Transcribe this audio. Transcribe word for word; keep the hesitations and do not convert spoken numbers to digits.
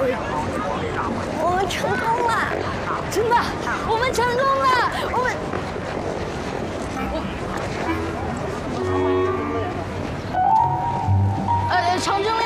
我们成功了，真的，我们成功了，我们。